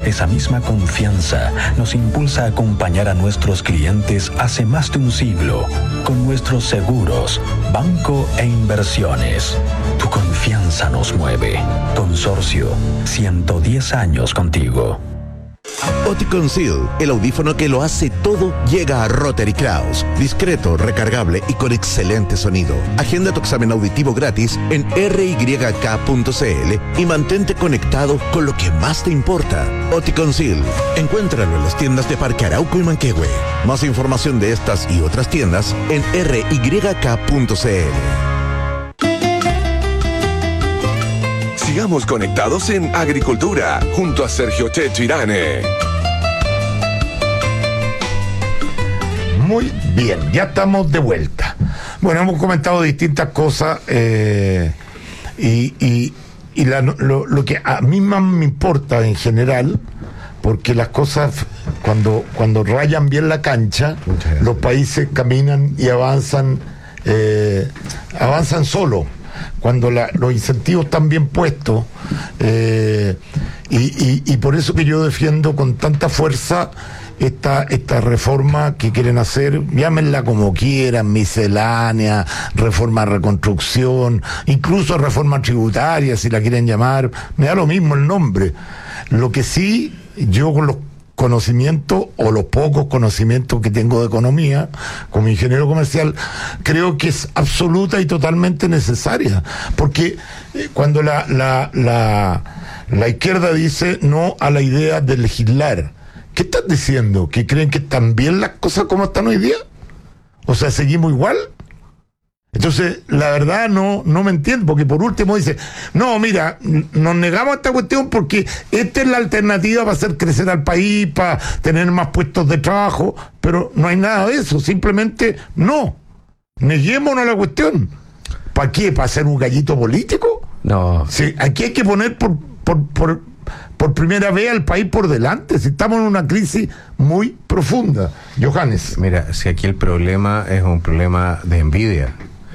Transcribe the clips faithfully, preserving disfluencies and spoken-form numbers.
Esa misma confianza nos impulsa a acompañar a nuestros clientes hace más de un siglo con nuestros seguros, banco e inversiones. Tu confianza nos mueve. Consorcio, ciento diez años contigo. Oticon Seal, el audífono que lo hace todo, llega a Rotary Kraus. Discreto, recargable y con excelente sonido. Agenda tu examen auditivo gratis en r y k punto c l y mantente conectado con lo que más te importa. Oticon Seal. Encuéntralo en las tiendas de Parque Arauco y Manquehue. Más información de estas y otras tiendas en r y k punto c l. Sigamos conectados en Agricultura, junto a Sergio Checho Irane. Muy bien, ya estamos de vuelta. Bueno, hemos comentado distintas cosas eh, y, y, y la, lo, lo que a mí más me importa en general, porque las cosas cuando, cuando rayan bien la cancha, los países caminan y avanzan, eh, avanzan solo. Cuando la, los incentivos están bien puestos, eh, y, y, y por eso que yo defiendo con tanta fuerza esta, esta reforma que quieren hacer, llámenla como quieran, miscelánea, reforma de reconstrucción, incluso reforma tributaria, si la quieren llamar, me da lo mismo el nombre. Lo que sí, yo con los conocimientos o los pocos conocimientos que tengo de economía como ingeniero comercial, creo que es absoluta y totalmente necesaria, porque eh, cuando la, la, la, la izquierda dice no a la idea de legislar, ¿qué estás diciendo? ¿Que creen que están bien las cosas como están hoy día? O sea, ¿seguimos igual? Entonces, la verdad no, no me entiendo, porque por último dice, no, mira, nos negamos a esta cuestión porque esta es la alternativa para hacer crecer al país, para tener más puestos de trabajo, pero no hay nada de eso, simplemente no, neguémonos la cuestión. ¿Para qué? ¿Para hacer un gallito político? No. Sí, aquí hay que poner por, por, por, por primera vez al país por delante, si estamos en una crisis muy profunda. Johannes. Mira, si aquí el problema es un problema de envidia.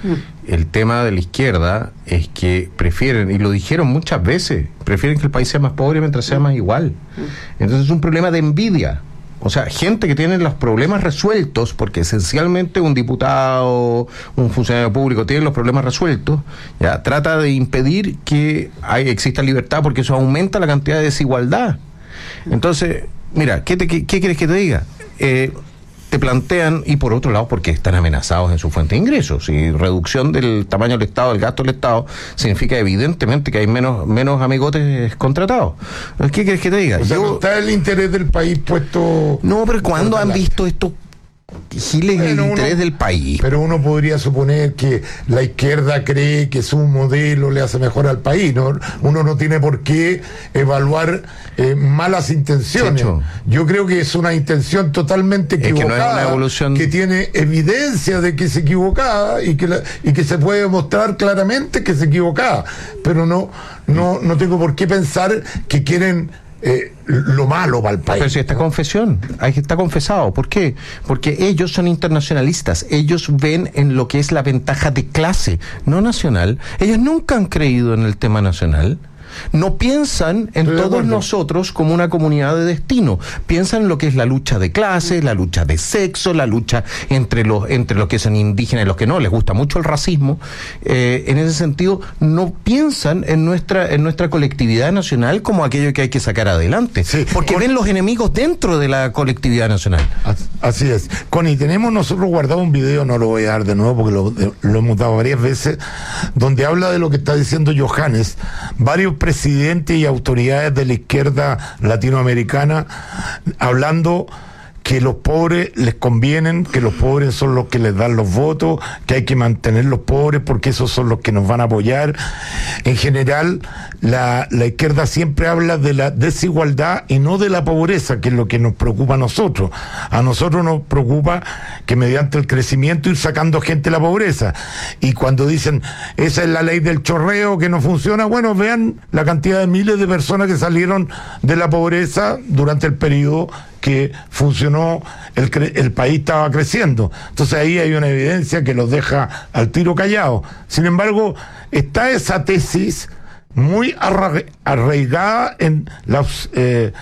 El tema de la izquierda es que prefieren, y lo dijeron muchas veces, prefieren que el país sea más pobre mientras sea más igual. Entonces es un problema de envidia. O sea, gente que tiene los problemas resueltos, porque esencialmente un diputado, un funcionario público tiene los problemas resueltos, ya trata de impedir que hay, exista libertad, porque eso aumenta la cantidad de desigualdad. Entonces, mira, ¿qué, te, qué, qué quieres que te diga? Eh, te plantean, y por otro lado porque están amenazados en su fuente de ingresos, y reducción del tamaño del Estado, del gasto del Estado, significa evidentemente que hay menos menos amigotes contratados. ¿Qué quieres que te diga? O sea, Yo, no está el interés del país puesto... no, pero ¿cuándo han visto esto? Giles, bueno, el interés uno, del país. Pero uno podría suponer que la izquierda cree que su modelo le hace mejor al país, ¿no? Uno no tiene por qué evaluar eh, malas intenciones. Checho. Yo creo que es una intención totalmente equivocada, es que, no es una evolución... que tiene evidencia de que es equivocada y que, la, y que se puede demostrar claramente que es equivocada. Pero no, no, no tengo por qué pensar que quieren... Eh, lo malo para el país. Pero si esta confesión, ahí está confesado. ¿Por qué? Porque ellos son internacionalistas, ellos ven en lo que es la ventaja de clase, no nacional. Ellos nunca han creído en el tema nacional. No piensan en Estoy todos nosotros como una comunidad de destino. Piensan en lo que es la lucha de clase, la lucha de sexo, la lucha entre los entre los que son indígenas y los que no. Les gusta mucho el racismo. Eh, en ese sentido, no piensan en nuestra en nuestra colectividad nacional como aquello que hay que sacar adelante. Sí, porque Connie, ven los enemigos dentro de la colectividad nacional. Así es. Connie, tenemos nosotros guardado un video, no lo voy a dar de nuevo porque lo, lo hemos dado varias veces, donde habla de lo que está diciendo Johannes. Varios presidentes y autoridades de la izquierda latinoamericana hablando que los pobres les convienen, que los pobres son los que les dan los votos, que hay que mantener los pobres porque esos son los que nos van a apoyar. En general, la, la izquierda siempre habla de la desigualdad y no de la pobreza, que es lo que nos preocupa a nosotros. A nosotros nos preocupa que mediante el crecimiento ir sacando gente de la pobreza. Y cuando dicen, esa es la ley del chorreo que no funciona, bueno, vean la cantidad de miles de personas que salieron de la pobreza durante el periodo que funcionó, el, cre- el país estaba creciendo. Entonces ahí hay una evidencia que los deja al tiro callados. Sin embargo, está esa tesis muy arra- arraigada en la, eh,